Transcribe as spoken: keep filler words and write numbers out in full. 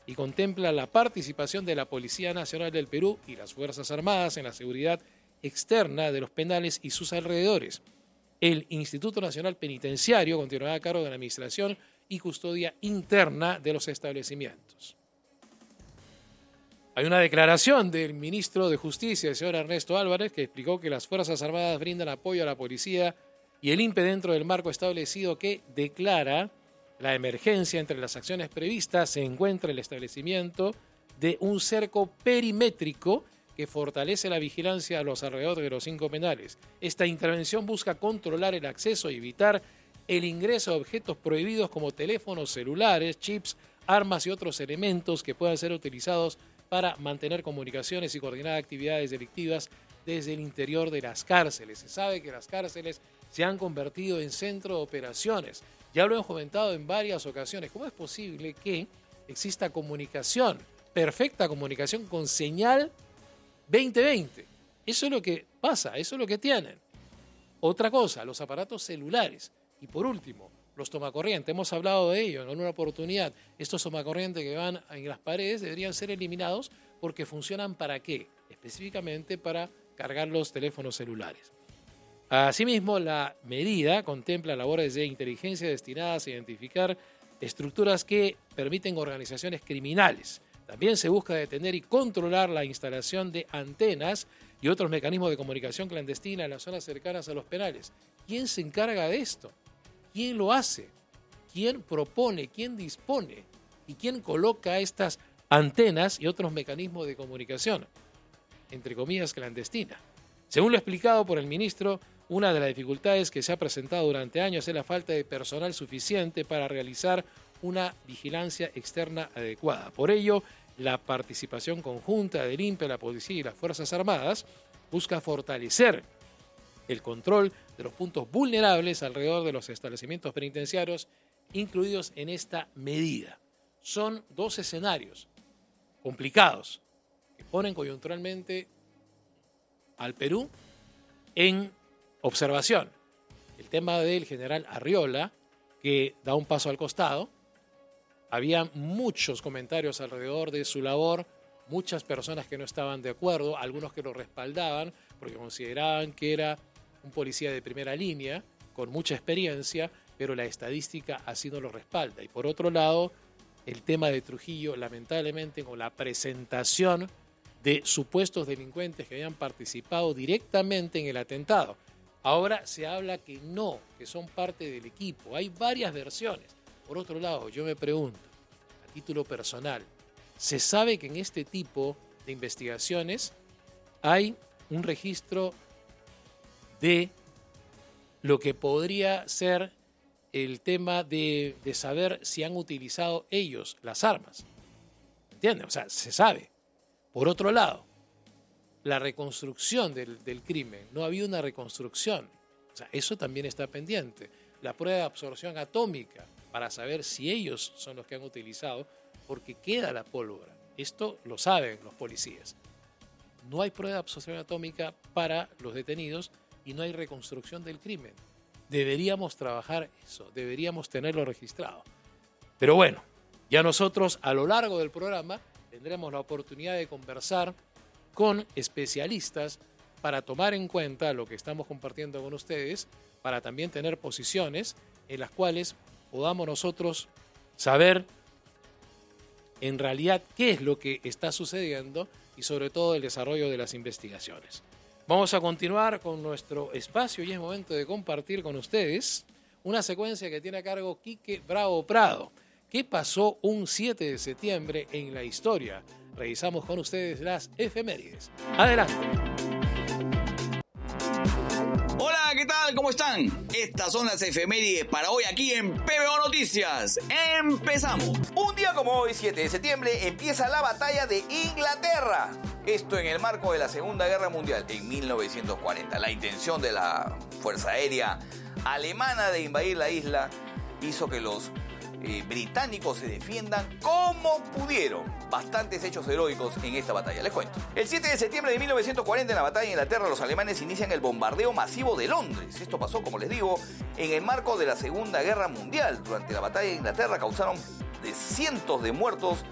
y contempla la participación de la Policía Nacional del Perú y las Fuerzas Armadas en la seguridad externa de los penales y sus alrededores. El Instituto Nacional Penitenciario continuará a cargo de la administración y custodia interna de los establecimientos. Hay una declaración del ministro de Justicia, el señor Ernesto Álvarez, que explicó que las Fuerzas Armadas brindan apoyo a la policía y el I N P E dentro del marco establecido que declara la emergencia. Entre las acciones previstas se encuentra el establecimiento de un cerco perimétrico que fortalece la vigilancia a los alrededores de los cinco penales. Esta intervención busca controlar el acceso y evitar el ingreso de objetos prohibidos como teléfonos celulares, chips, armas y otros elementos que puedan ser utilizados para mantener comunicaciones y coordinar actividades delictivas desde el interior de las cárceles. Se sabe que las cárceles se han convertido en centro de operaciones. Ya lo hemos comentado en varias ocasiones. ¿Cómo es posible que exista comunicación, perfecta comunicación con señal veinte veinte? Eso es lo que pasa, eso es lo que tienen. Otra cosa, los aparatos celulares. Y por último, los tomacorrientes. Hemos hablado de ello en una oportunidad. Estos tomacorrientes que van en las paredes deberían ser eliminados porque funcionan ¿para qué? Específicamente para cargar los teléfonos celulares. Asimismo, la medida contempla labores de inteligencia destinadas a identificar estructuras que permiten organizaciones criminales. También se busca detener y controlar la instalación de antenas y otros mecanismos de comunicación clandestina en las zonas cercanas a los penales. ¿Quién se encarga de esto? ¿Quién lo hace? ¿Quién propone? ¿Quién dispone? ¿Y quién coloca estas antenas y otros mecanismos de comunicación? Entre comillas, clandestina. Según lo explicado por el ministro, una de las dificultades que se ha presentado durante años es la falta de personal suficiente para realizar una vigilancia externa adecuada. Por ello, la participación conjunta del I N P E, la Policía y las Fuerzas Armadas busca fortalecer el control de los puntos vulnerables alrededor de los establecimientos penitenciarios incluidos en esta medida. Son dos escenarios complicados que ponen coyunturalmente al Perú en observación. El tema del general Arriola, que da un paso al costado. Había muchos comentarios alrededor de su labor, muchas personas que no estaban de acuerdo, algunos que lo respaldaban porque consideraban que era un policía de primera línea, con mucha experiencia, pero la estadística así no lo respalda. Y por otro lado, el tema de Trujillo, lamentablemente, con la presentación de supuestos delincuentes que habían participado directamente en el atentado. Ahora se habla que no, que son parte del equipo. Hay varias versiones. Por otro lado, yo me pregunto, a título personal, ¿se sabe que en este tipo de investigaciones hay un registro de lo que podría ser el tema de, de saber si han utilizado ellos las armas? ¿Entienden? O sea, se sabe. Por otro lado, la reconstrucción del, del crimen, no ha habido una reconstrucción. O sea, eso también está pendiente. La prueba de absorción atómica, para saber si ellos son los que han utilizado, porque queda la pólvora. Esto lo saben los policías. No hay prueba de absorción atómica para los detenidos y no hay reconstrucción del crimen. Deberíamos trabajar eso, deberíamos tenerlo registrado. Pero bueno, ya nosotros a lo largo del programa tendremos la oportunidad de conversar con especialistas para tomar en cuenta lo que estamos compartiendo con ustedes, para también tener posiciones en las cuales podamos nosotros saber en realidad qué es lo que está sucediendo y sobre todo el desarrollo de las investigaciones. Vamos a continuar con nuestro espacio y es momento de compartir con ustedes una secuencia que tiene a cargo Quique Bravo Prado. ¿Qué pasó un siete de septiembre en la historia? Revisamos con ustedes las efemérides. Adelante. Hola, ¿qué tal? ¿Cómo están? Estas son las efemérides para hoy aquí en P B O Noticias. ¡Empezamos! Un día como hoy, siete de septiembre, empieza la batalla de Inglaterra. Esto en el marco de la Segunda Guerra Mundial en mil novecientos cuarenta. La intención de la Fuerza Aérea Alemana de invadir la isla hizo que los Eh, británicos se defiendan como pudieron. Bastantes hechos heroicos en esta batalla, les cuento. El siete de septiembre de mil novecientos cuarenta, en la batalla de Inglaterra, los alemanes inician el bombardeo masivo de Londres. Esto pasó, como les digo, en el marco de la Segunda Guerra Mundial. Durante la batalla de Inglaterra causaron de cientos de muertos